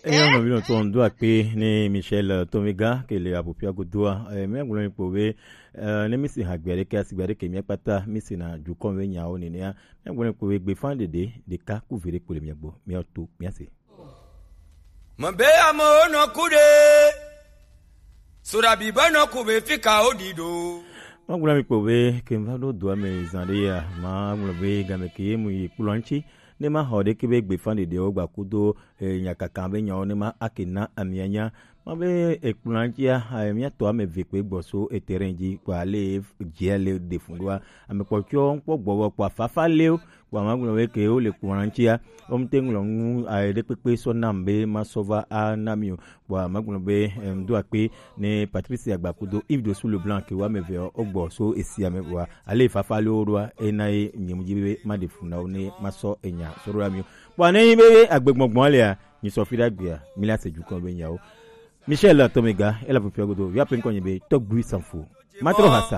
on vient ton doigt ni Michel Tomiga que le apopia godoa me nguloni powe ne misi hagbere ka sigbere ke mi pata misi na du konvenya o ni ne me nguloni powe gbe fan de ka couvrir pour le miagbo mi auto mi ase Mbe amo no kude Surabi bano kube fika odido nguloni powe ke mvado doa me zandia ma nguloni game ke mu kulanchi ne ma hode ke be gbe fan de ogba kudo nyakaka be nya ne ma akina amianya ma be ekulantia mi to ame vekwe gboso eterenji kwa le jele de fundwa ame kwokyo npo gbowo kwa fafa le kwa magun we ke o le kulantia o mtenglon de pepe so nambe masova anamio kwa magun be ndo ape ne Patricia Agbakudo Yves de sous le blanc ke wa me ve ogbo so esi ame wa ale fafa le orwa enai nyimjibe ma de funa ne maso enya soro amio kwa ne be agbegbogbon le a ni so fi dagbia mi la seju kan be nya o Michel Tomiga, elle a pu faire godo. Il y a plein de gens qui ont talk bruit sans fou. Matro hasa.